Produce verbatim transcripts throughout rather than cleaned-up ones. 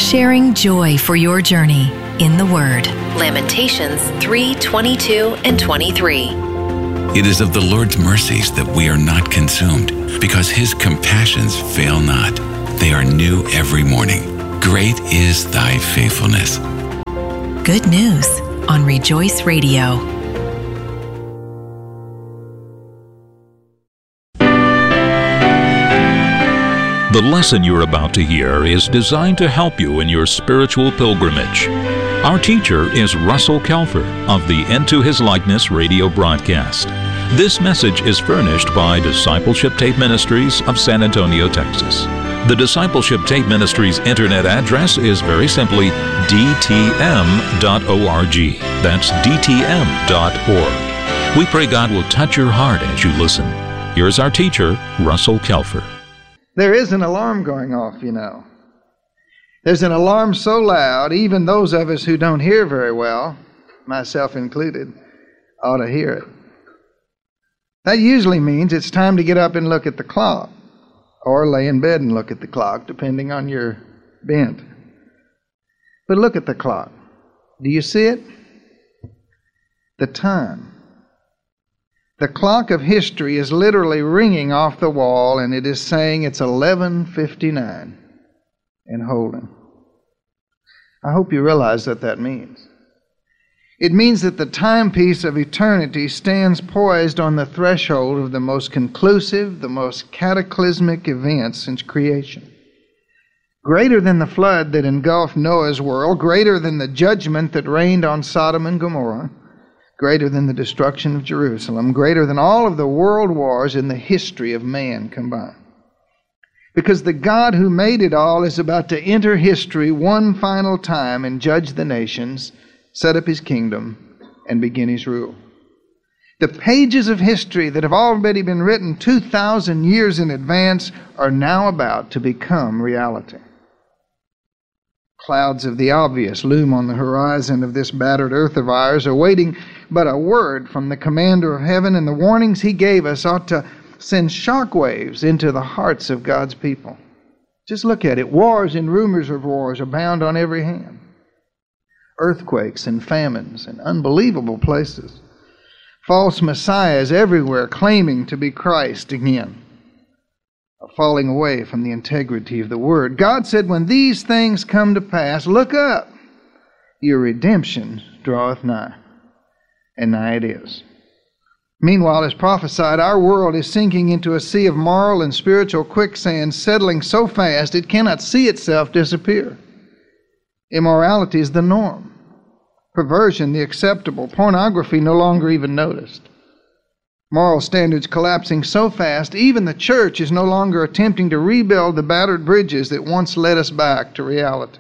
sharing joy for your journey in the Word. Lamentations three twenty-two and twenty-three. It is of the Lord's mercies that we are not consumed, because His compassions fail not. They are new every morning. Great is thy faithfulness. Good news on Rejoice Radio. The lesson you're about to hear is designed to help you in your spiritual pilgrimage. Our teacher is Russell Kelfer of the Into His Likeness radio broadcast. This message is furnished by Discipleship Tape Ministries of San Antonio, Texas. The Discipleship Tape Ministries internet address is very simply d t m dot org. That's d t m dot org. We pray God will touch your heart as you listen. Here's our teacher, Russell Kelfer. There is an alarm going off, you know. There's an alarm so loud, even those of us who don't hear very well, myself included, ought to hear it. That usually means it's time to get up and look at the clock, or lay in bed and look at the clock, depending on your bent. But look at the clock. Do you see it? The time. The clock of history is literally ringing off the wall, and it is saying it's eleven fifty-nine and holding. I hope you realize what that means. It means that the timepiece of eternity stands poised on the threshold of the most conclusive, the most cataclysmic event since creation. Greater than the flood that engulfed Noah's world, greater than the judgment that reigned on Sodom and Gomorrah, greater than the destruction of Jerusalem, greater than all of the world wars in the history of man combined. Because the God who made it all is about to enter history one final time and judge the nations, set up His kingdom, and begin His rule. The pages of history that have already been written two thousand years in advance are now about to become reality. Clouds of the obvious loom on the horizon of this battered earth of ours, awaiting but a word from the Commander of Heaven, and the warnings He gave us ought to send shockwaves into the hearts of God's people. Just look at it. Wars and rumors of wars abound on every hand. Earthquakes and famines in unbelievable places. False messiahs everywhere claiming to be Christ again. Falling away from the integrity of the Word. God said, when these things come to pass, look up. Your redemption draweth nigh. And nigh it is. Meanwhile, as prophesied, our world is sinking into a sea of moral and spiritual quicksand, settling so fast it cannot see itself disappear. Immorality is the norm. Perversion the acceptable. Pornography no longer even noticed. Moral standards collapsing so fast, even the church is no longer attempting to rebuild the battered bridges that once led us back to reality.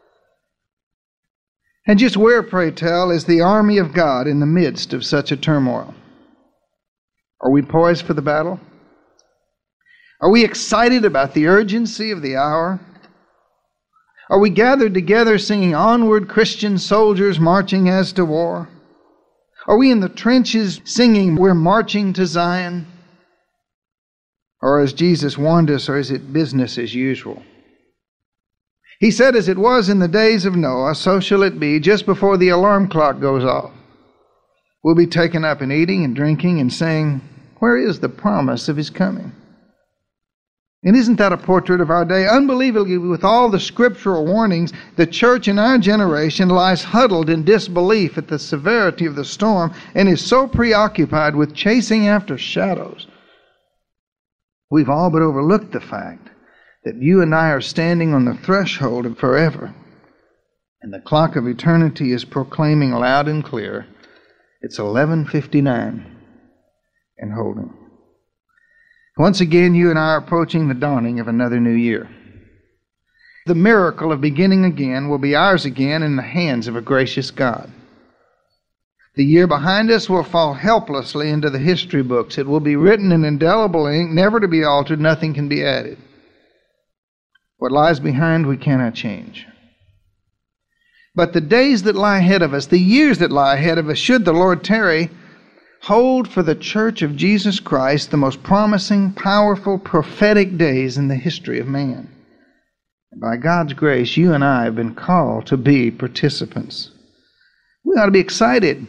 And just where, pray tell, is the army of God in the midst of such a turmoil? Are we poised for the battle? Are we excited about the urgency of the hour? Are we gathered together singing onward Christian soldiers marching as to war? Are we in the trenches singing, we're marching to Zion? Or as Jesus warned us, or is it business as usual? He said, as it was in the days of Noah, so shall it be just before the alarm clock goes off. We'll be taken up in eating and drinking and saying, where is the promise of His coming? And isn't that a portrait of our day? Unbelievably, with all the scriptural warnings, the church in our generation lies huddled in disbelief at the severity of the storm and is so preoccupied with chasing after shadows. We've all but overlooked the fact that you and I are standing on the threshold of forever, and the clock of eternity is proclaiming loud and clear, it's eleven fifty-nine and holding. Once again, you and I are approaching the dawning of another new year. The miracle of beginning again will be ours again in the hands of a gracious God. The year behind us will fall helplessly into the history books. It will be written in indelible ink, never to be altered, nothing can be added. What lies behind we cannot change. But the days that lie ahead of us, the years that lie ahead of us, should the Lord tarry, hold for the Church of Jesus Christ the most promising, powerful, prophetic days in the history of man. by God's grace, you and I have been called to be participants. We ought to be excited.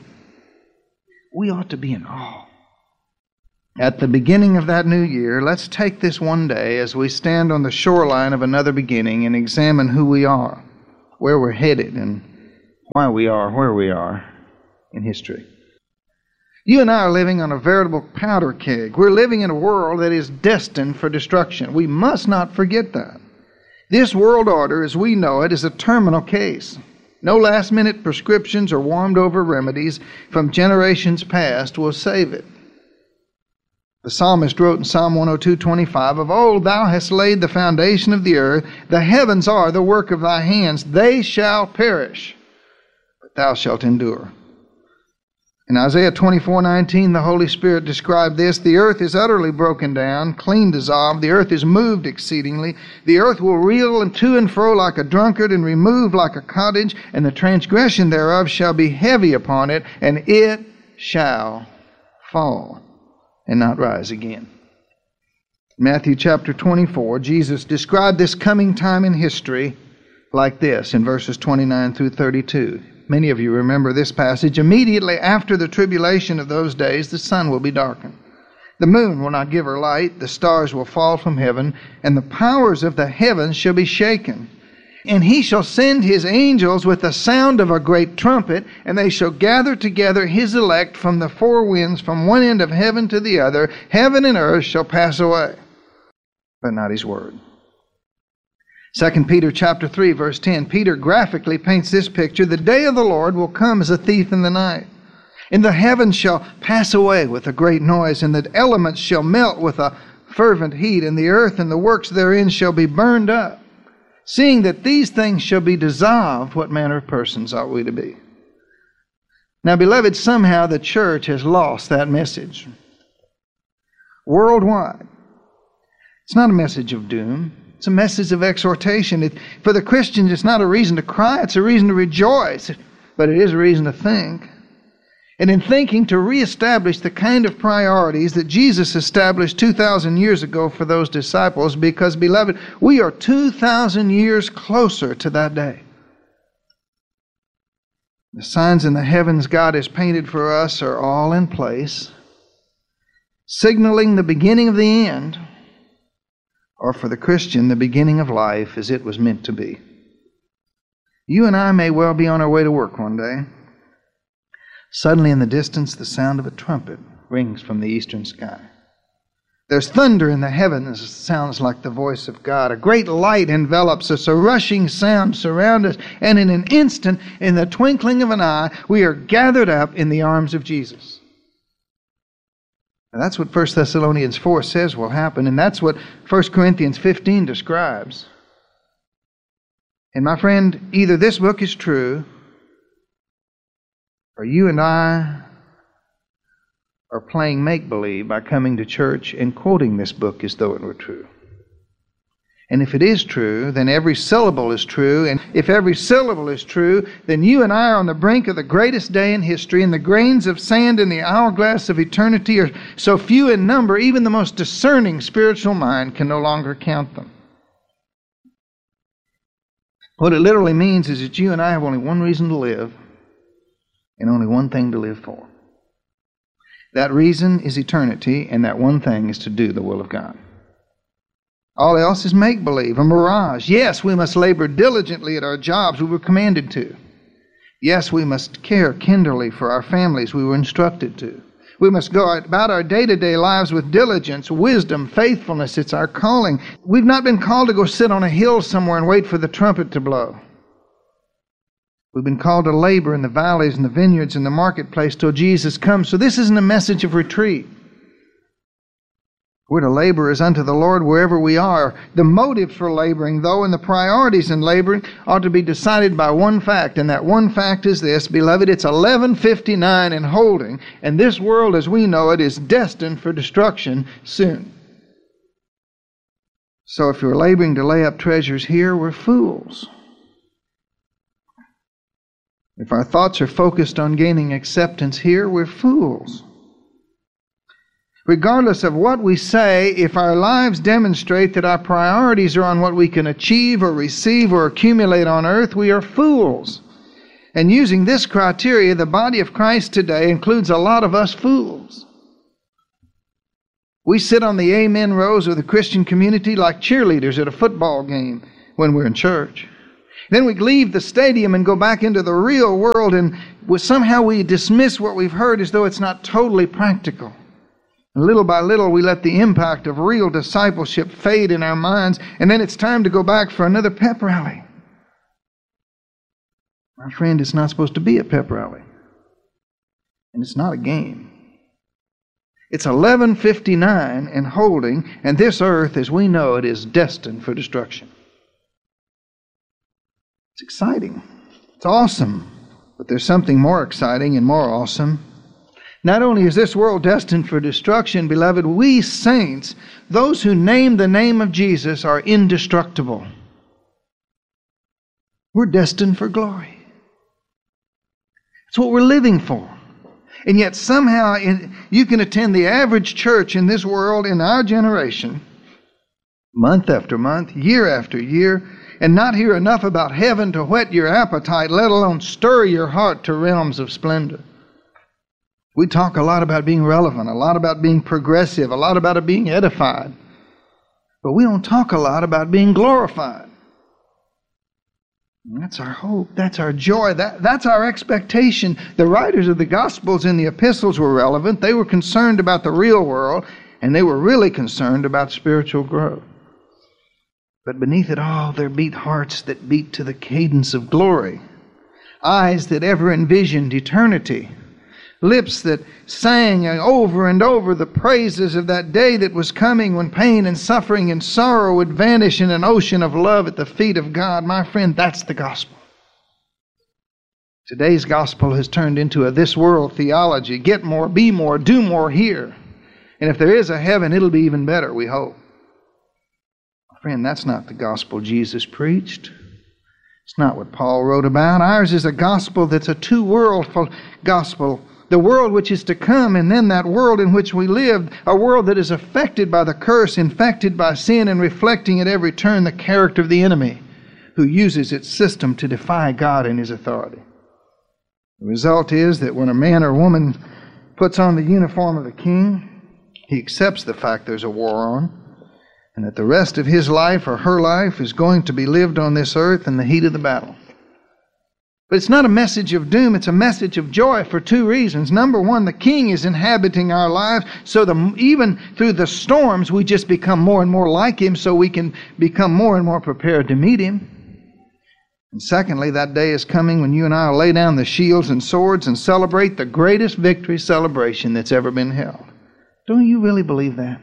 We ought to be in awe. At the beginning of that new year, let's take this one day as we stand on the shoreline of another beginning and examine who we are, where we're headed, and why we are where we are in history. You and I are living on a veritable powder keg. We're living in a world that is destined for destruction. We must not forget that. This world order, as we know it, is a terminal case. No last-minute prescriptions or warmed-over remedies from generations past will save it. The psalmist wrote in Psalm one oh two, twenty-five, "Of old thou hast laid the foundation of the earth. The heavens are the work of thy hands. They shall perish, but thou shalt endure." In Isaiah twenty-four, nineteen, the Holy Spirit described this: "The earth is utterly broken down, clean dissolved. The earth is moved exceedingly. The earth will reel to and fro like a drunkard, and remove like a cottage, and the transgression thereof shall be heavy upon it, and it shall fall and not rise again." In Matthew chapter twenty-four, Jesus described this coming time in history like this in verses twenty-nine through thirty-two. Many of you remember this passage. "Immediately after the tribulation of those days, the sun will be darkened. The moon will not give her light. The stars will fall from heaven, and the powers of the heavens shall be shaken. And he shall send his angels with the sound of a great trumpet, and they shall gather together his elect from the four winds, from one end of heaven to the other. Heaven and earth shall pass away, but not his word." Second Peter chapter three, verse ten, Peter graphically paints this picture: "The day of the Lord will come as a thief in the night. And the heavens shall pass away with a great noise, and the elements shall melt with a fervent heat, and the earth and the works therein shall be burned up. Seeing that these things shall be dissolved, what manner of persons ought we to be?" Now, beloved, somehow the church has lost that message. Worldwide, it's not a message of doom. It's a message of exhortation. It, for the Christians, it's not a reason to cry. It's a reason to rejoice. But it is a reason to think. And in thinking, to reestablish the kind of priorities that Jesus established two thousand years ago for those disciples, because, beloved, we are two thousand years closer to that day. The signs in the heavens God has painted for us are all in place, signaling the beginning of the end, or for the Christian, the beginning of life as it was meant to be. You and I may well be on our way to work one day. Suddenly in the distance, the sound of a trumpet rings from the eastern sky. There's thunder in the heavens. It sounds like the voice of God. A great light envelops us. A rushing sound surrounds us. And in an instant, in the twinkling of an eye, we are gathered up in the arms of Jesus. Now, that's what First Thessalonians four says will happen. And that's what First Corinthians fifteen describes. And my friend, either this book is true, or you and I are playing make-believe by coming to church and quoting this book as though it were true. And if it is true, then every syllable is true. And if every syllable is true, then you and I are on the brink of the greatest day in history, and the grains of sand in the hourglass of eternity are so few in number, even the most discerning spiritual mind can no longer count them. What it literally means is that you and I have only one reason to live, and only one thing to live for. That reason is eternity, and that one thing is to do the will of God. All else is make-believe, a mirage. Yes, we must labor diligently at our jobs we were commanded to. Yes, we must care tenderly for our families we were instructed to. We must go about our day-to-day lives with diligence, wisdom, faithfulness. It's our calling. We've not been called to go sit on a hill somewhere and wait for the trumpet to blow. We've been called to labor in the valleys and the vineyards and the marketplace till Jesus comes. So this isn't a message of retreat. We're to labor as unto the Lord wherever we are. The motive for laboring, though, and the priorities in laboring ought to be decided by one fact, and that one fact is this: beloved, it's eleven fifty-nine and holding, and this world as we know it is destined for destruction soon. So if you're laboring to lay up treasures here, we're fools. If our thoughts are focused on gaining acceptance here, we're fools. Regardless of what we say, if our lives demonstrate that our priorities are on what we can achieve or receive or accumulate on earth, we are fools. And using this criteria, the body of Christ today includes a lot of us fools. We sit on the amen rows of the Christian community like cheerleaders at a football game when we're in church. Then we leave the stadium and go back into the real world, and somehow we dismiss what we've heard as though it's not totally practical. And little by little, we let the impact of real discipleship fade in our minds, and then it's time to go back for another pep rally. My friend, it's not supposed to be a pep rally. And it's not a game. It's eleven fifty-nine and holding, and this earth, as we know it, is destined for destruction. It's exciting. It's awesome. But there's something more exciting and more awesome. Not only is this world destined for destruction, beloved, we saints, those who name the name of Jesus, are indestructible. We're destined for glory. It's what we're living for. And yet somehow you can attend the average church in this world in our generation, month after month, year after year, and not hear enough about heaven to whet your appetite, let alone stir your heart to realms of splendor. We talk a lot about being relevant, a lot about being progressive, a lot about it being edified. But we don't talk a lot about being glorified. And that's our hope. That's our joy. That, that's our expectation. The writers of the Gospels and the epistles were relevant. They were concerned about the real world, and they were really concerned about spiritual growth. But beneath it all, there beat hearts that beat to the cadence of glory, eyes that ever envisioned eternity, lips that sang over and over the praises of that day that was coming when pain and suffering and sorrow would vanish in an ocean of love at the feet of God. My friend, that's the gospel. Today's gospel has turned into a this world theology. Get more, be more, do more here. And if there is a heaven, it'll be even better, we hope. Friend, that's not the gospel Jesus preached. It's not what Paul wrote about. Ours is a gospel that's a two-world gospel. The world which is to come, and then that world in which we live, a world that is affected by the curse, infected by sin, and reflecting at every turn the character of the enemy, who uses its system to defy God and His authority. The result is that when a man or woman puts on the uniform of the king, he accepts the fact there's a war on, and that the rest of his life or her life is going to be lived on this earth in the heat of the battle. But it's not a message of doom, it's a message of joy for two reasons. Number one, the King is inhabiting our lives, so the, even through the storms, we just become more and more like Him, so we can become more and more prepared to meet Him. And secondly, that day is coming when you and I will lay down the shields and swords and celebrate the greatest victory celebration that's ever been held. Don't you really believe that?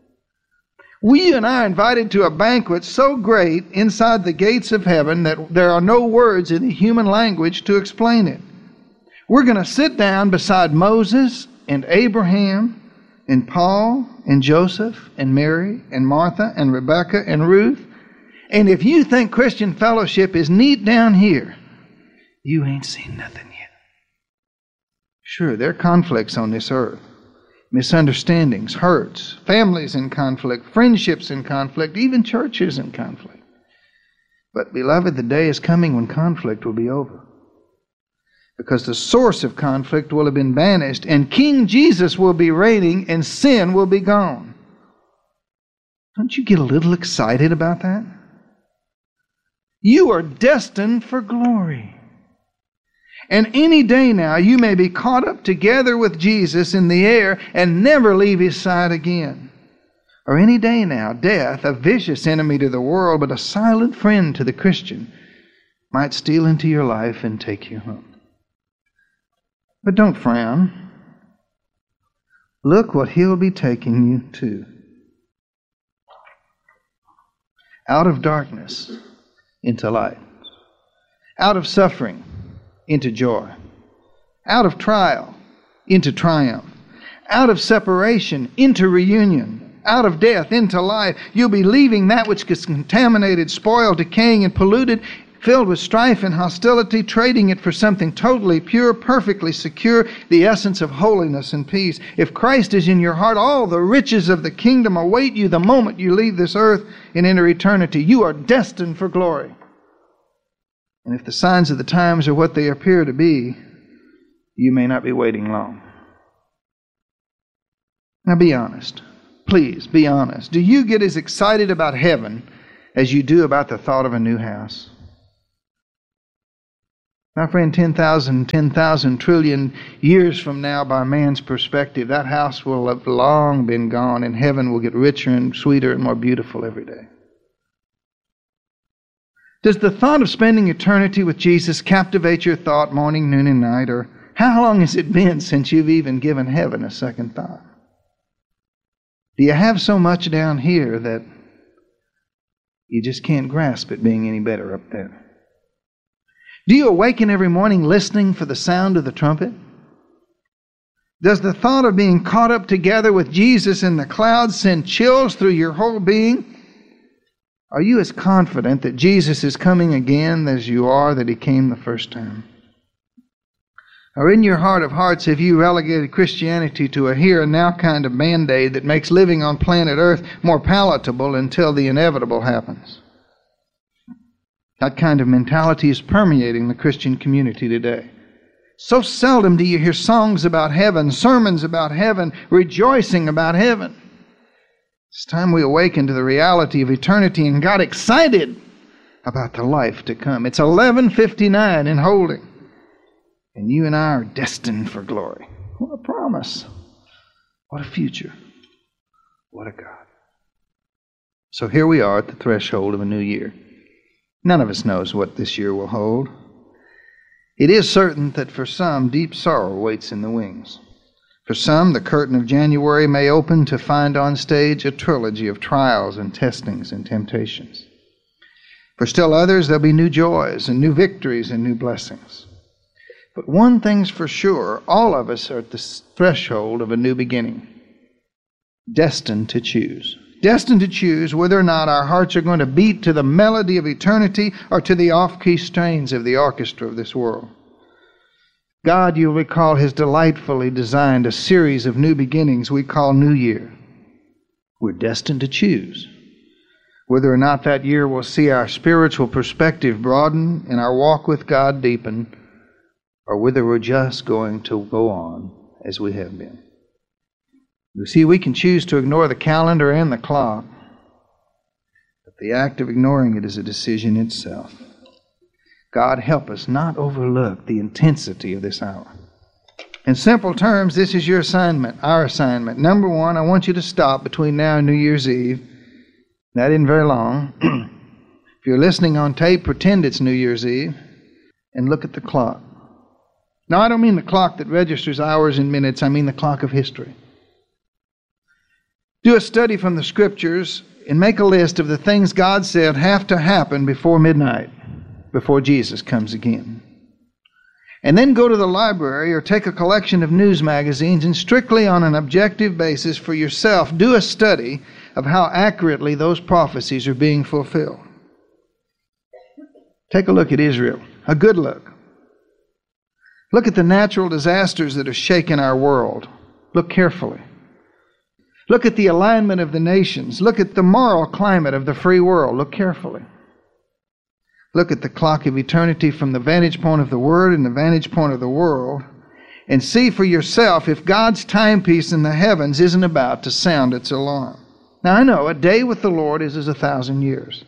We and I are invited to a banquet so great inside the gates of heaven that there are no words in the human language to explain it. We're going to sit down beside Moses and Abraham and Paul and Joseph and Mary and Martha and Rebecca and Ruth. And if you think Christian fellowship is neat down here, you ain't seen nothing yet. Sure, there are conflicts on this earth. Misunderstandings, hurts, families in conflict, friendships in conflict, even churches in conflict. But beloved, the day is coming when conflict will be over. Because the source of conflict will have been banished, and King Jesus will be reigning, and sin will be gone. Don't you get a little excited about that? You are destined for glory. And any day now, you may be caught up together with Jesus in the air and never leave His side again. Or any day now, death, a vicious enemy to the world, but a silent friend to the Christian, might steal into your life and take you home. But don't frown. Look what He'll be taking you to. Out of darkness into light. Out of suffering into joy. Out of trial into triumph. Out of separation into reunion. Out of death into life. You'll be leaving that which is contaminated, spoiled, decaying, and polluted filled with strife and hostility, trading it for something totally pure, perfectly secure, the essence of holiness and peace. If Christ is in your heart, all the riches of the kingdom await you the moment you leave this earth and enter eternity. You are destined for glory. And if the signs of the times are what they appear to be, you may not be waiting long. Now be honest. Please be honest. Do you get as excited about heaven as you do about the thought of a new house? My friend, ten thousand, ten thousand trillion years from now, by man's perspective, that house will have long been gone, and heaven will get richer and sweeter and more beautiful every day. Does the thought of spending eternity with Jesus captivate your thought morning, noon, and night? Or how long has it been since you've even given heaven a second thought? Do you have so much down here that you just can't grasp it being any better up there? Do you awaken every morning listening for the sound of the trumpet? Does the thought of being caught up together with Jesus in the clouds send chills through your whole being? Are you as confident that Jesus is coming again as you are that He came the first time? Or in your heart of hearts, have you relegated Christianity to a here and now kind of band-aid that makes living on planet Earth more palatable until the inevitable happens? That kind of mentality is permeating the Christian community today. So seldom do you hear songs about heaven, sermons about heaven, rejoicing about heaven. It's time we awaken to the reality of eternity and got excited about the life to come. It's eleven fifty-nine in Holding, and you and I are destined for glory. What a promise. What a future. What a God. So here we are at the threshold of a new year. None of us knows what this year will hold. It is certain that for some, deep sorrow waits in the wings. For some, the curtain of January may open to find on stage a trilogy of trials and testings and temptations. For still others, there'll be new joys and new victories and new blessings. But one thing's for sure, all of us are at the threshold of a new beginning, destined to choose. Destined to choose whether or not our hearts are going to beat to the melody of eternity or to the off-key strains of the orchestra of this world. God, you'll recall, has delightfully designed a series of new beginnings we call New Year. We're destined to choose whether or not that year will see our spiritual perspective broaden and our walk with God deepen, or whether we're just going to go on as we have been. You see, we can choose to ignore the calendar and the clock, but the act of ignoring it is a decision itself. God, help us not overlook the intensity of this hour. In simple terms, this is your assignment, our assignment. Number one, I want you to stop between now and New Year's Eve. That isn't very long. If you're listening on tape, pretend it's New Year's Eve and look at the clock. Now, I don't mean the clock that registers hours and minutes. I mean the clock of history. Do a study from the Scriptures and make a list of the things God said have to happen before midnight, before Jesus comes again. And then go to the library or take a collection of news magazines and strictly on an objective basis for yourself, do a study of how accurately those prophecies are being fulfilled. Take a look at Israel, a good look. Look at the natural disasters that are shaking our world. Look carefully. Look at the alignment of the nations. Look at the moral climate of the free world. Look carefully. Look at the clock of eternity from the vantage point of the Word and the vantage point of the world, and see for yourself if God's timepiece in the heavens isn't about to sound its alarm. Now, I know a day with the Lord is as a thousand years.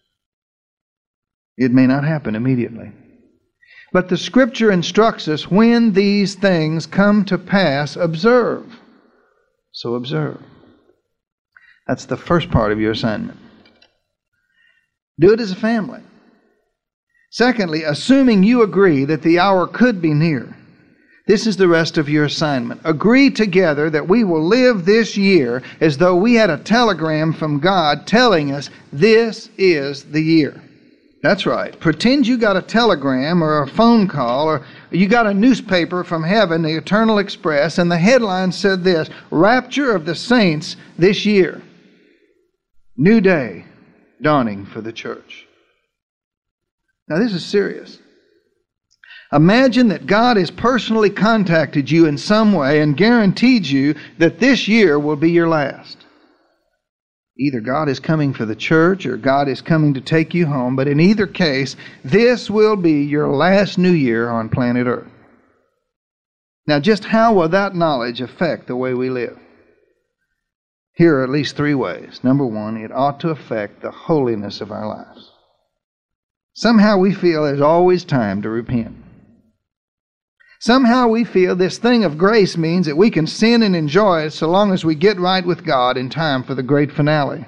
It may not happen immediately. But the Scripture instructs us when these things come to pass, observe. So observe. That's the first part of your assignment. Do it as a family. Secondly, assuming you agree that the hour could be near, this is the rest of your assignment. Agree together that we will live this year as though we had a telegram from God telling us this is the year. That's right. Pretend you got a telegram or a phone call or you got a newspaper from heaven, the Eternal Express, and the headline said this: Rapture of the Saints this year. New day dawning for the church. Now this is serious. Imagine that God has personally contacted you in some way and guaranteed you that this year will be your last. Either God is coming for the church or God is coming to take you home, but in either case, this will be your last new year on planet Earth. Now, just how will that knowledge affect the way we live? Here are at least three ways. Number one, it ought to affect the holiness of our lives. Somehow we feel there's always time to repent. Somehow we feel this thing of grace means that we can sin and enjoy it so long as we get right with God in time for the great finale.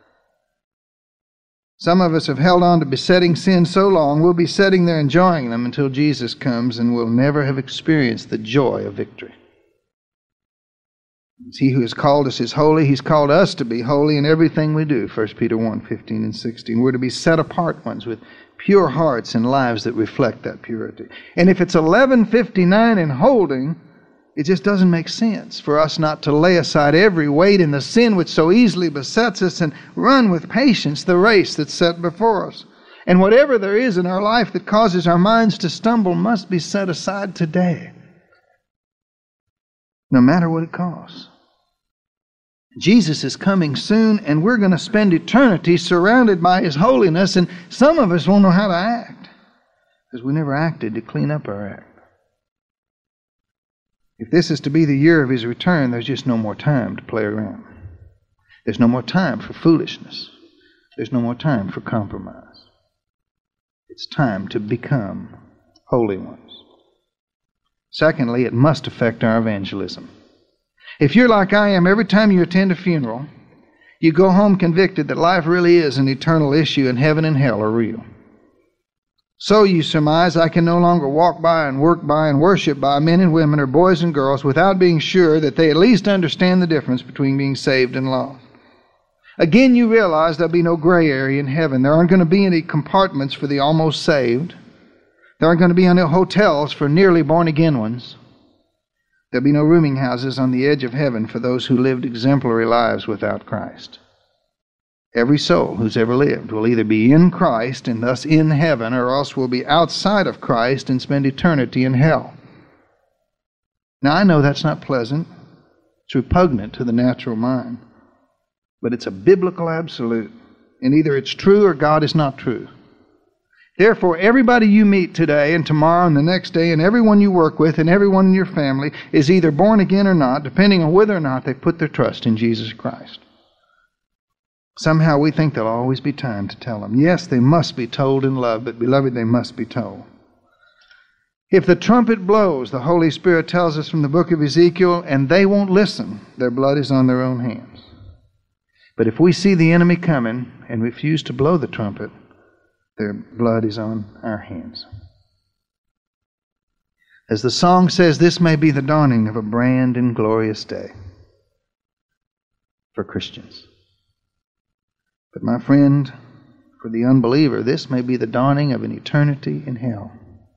Some of us have held on to besetting sin so long, we'll be sitting there enjoying them until Jesus comes, and we'll never have experienced the joy of victory. It's He who has called us is holy. He's called us to be holy in everything we do, First Peter one, fifteen and sixteen. We're to be set apart ones with pure hearts and lives that reflect that purity. And if it's eleven fifty-nine and holding, it just doesn't make sense for us not to lay aside every weight in the sin which so easily besets us and run with patience the race that's set before us. And whatever there is in our life that causes our minds to stumble must be set aside today, no matter what it costs. Jesus is coming soon, and we're going to spend eternity surrounded by His holiness, and some of us won't know how to act because we never acted to clean up our act. If this is to be the year of His return, there's just no more time to play around. There's no more time for foolishness. There's no more time for compromise. It's time to become holy ones. Secondly, it must affect our evangelism. If you're like I am, every time you attend a funeral, you go home convicted that life really is an eternal issue and heaven and hell are real. So you surmise, I can no longer walk by and work by and worship by men and women or boys and girls without being sure that they at least understand the difference between being saved and lost. Again, you realize there'll be no gray area in heaven. There aren't going to be any compartments for the almost saved. There aren't going to be any hotels for nearly born-again ones. There'll be no rooming houses on the edge of heaven for those who lived exemplary lives without Christ. Every soul who's ever lived will either be in Christ and thus in heaven, or else will be outside of Christ and spend eternity in hell. Now, I know that's not pleasant. It's repugnant to the natural mind. But it's a biblical absolute. And either it's true or God is not true. Therefore, everybody you meet today and tomorrow and the next day, and everyone you work with and everyone in your family is either born again or not, depending on whether or not they put their trust in Jesus Christ. Somehow we think there'll always be time to tell them. Yes, they must be told in love, but beloved, they must be told. If the trumpet blows, the Holy Spirit tells us from the book of Ezekiel, and they won't listen, their blood is on their own hands. But if we see the enemy coming and refuse to blow the trumpet, their blood is on our hands. As the song says, this may be the dawning of a brand and glorious day for Christians. But my friend, for the unbeliever, this may be the dawning of an eternity in hell.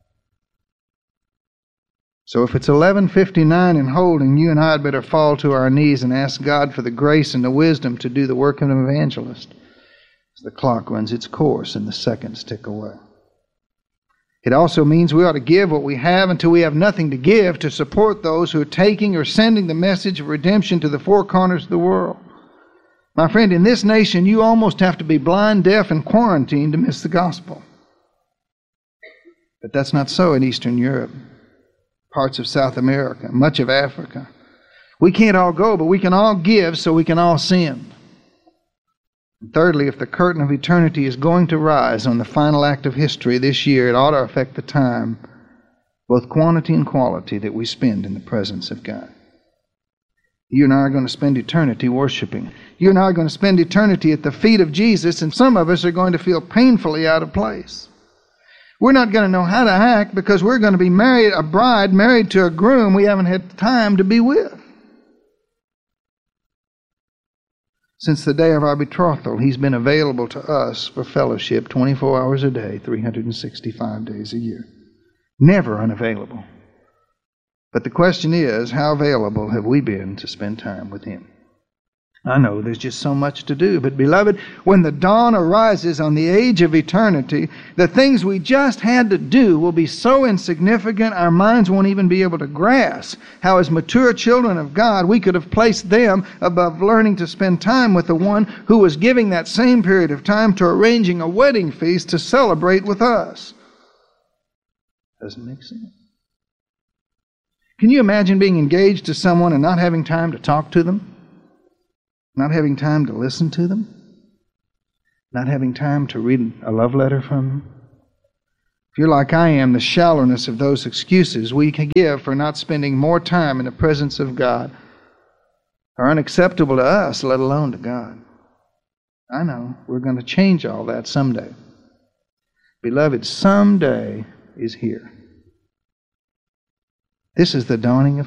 So if it's eleven fifty-nine and holding, you and I had better fall to our knees and ask God for the grace and the wisdom to do the work of an evangelist. As the clock runs its course and the seconds tick away. It also means we ought to give what we have until we have nothing to give to support those who are taking or sending the message of redemption to the four corners of the world. My friend, in this nation, you almost have to be blind, deaf, and quarantined to miss the gospel. But that's not so in Eastern Europe, parts of South America, much of Africa. We can't all go, but we can all give so we can all send. And thirdly, if the curtain of eternity is going to rise on the final act of history this year, it ought to affect the time, both quantity and quality, that we spend in the presence of God. You and I are going to spend eternity worshiping. You and I are going to spend eternity at the feet of Jesus, and some of us are going to feel painfully out of place. We're not going to know how to act because we're going to be married, a bride married to a groom we haven't had time to be with. Since the day of our betrothal, He's been available to us for fellowship twenty-four hours a day, three hundred sixty-five days a year. Never unavailable. But the question is, how available have we been to spend time with Him? I know there's just so much to do, but beloved, when the dawn arises on the age of eternity, the things we just had to do will be so insignificant our minds won't even be able to grasp how, as mature children of God, we could have placed them above learning to spend time with the one who was giving that same period of time to arranging a wedding feast to celebrate with us. Doesn't make sense. Can you imagine being engaged to someone and not having time to talk to them? Not having time to listen to them? Not having time to read a love letter from them? If you're like I am, the shallowness of those excuses we can give for not spending more time in the presence of God are unacceptable to us, let alone to God. I know, we're going to change all that someday. Beloved, someday is here. This is the dawning of